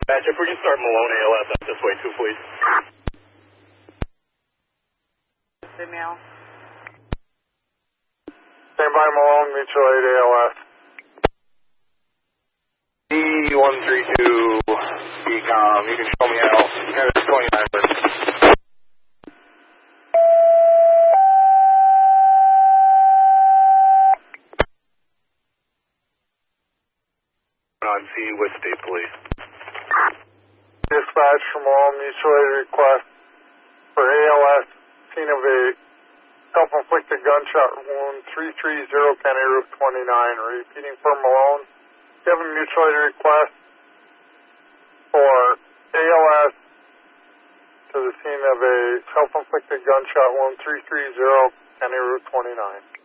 If we can start Malone ALS up this way too, please. Email. Stand by Malone, mutual aid ALS. D132 BCOM, you can show me out. Canada 29 first. On C with State Police. Dispatch from Malone, mutual aid request for ALS, scene of a self-inflicted gunshot wound, 330 County Route 29. Repeating for Malone, you have a mutual aid request for ALS to the scene of a self-inflicted gunshot wound, 330 County Route 29.